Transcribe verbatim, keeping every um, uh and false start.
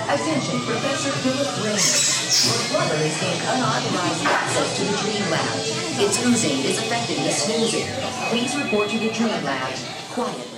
Attention, Professor Philip Raymond. Your brother has gained unauthorized access to the Dream Lab. Its oozing is affecting the snoozing. Please report to the Dream Lab quietly.